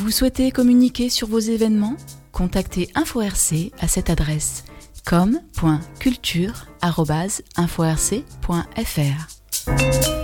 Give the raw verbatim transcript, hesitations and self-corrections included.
Vous souhaitez communiquer sur vos événements ? Contactez InfoRC à cette adresse com point culture arobase info r c point f r.